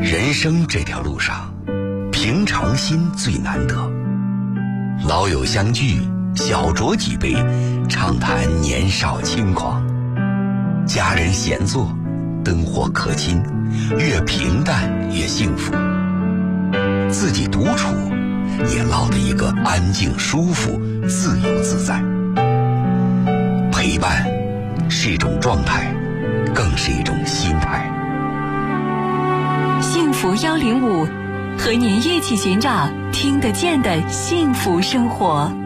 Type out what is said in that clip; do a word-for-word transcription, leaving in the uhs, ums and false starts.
人生这条路上，平常心最难得。老友相聚，小酌几杯，畅谈年少轻狂。家人闲坐，灯火可亲，越平淡越幸福。自己独处，也落得一个安静舒服、自由自在。陪伴是一种状态，更是一种心态。 幸福幺零五，和您一起寻找听得见的幸福生活。